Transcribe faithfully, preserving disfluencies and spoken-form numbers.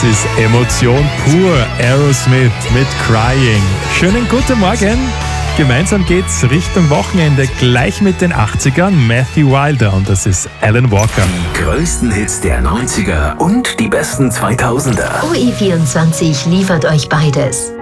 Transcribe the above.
Das ist Emotion pur. Aerosmith mit Crying. Schönen guten Morgen. Gemeinsam geht's Richtung Wochenende, gleich mit den achtzigern. Matthew Wilder und das ist Alan Walker. Die größten Hits der neunziger und die besten zweitausender. O E vierundzwanzig liefert euch beides.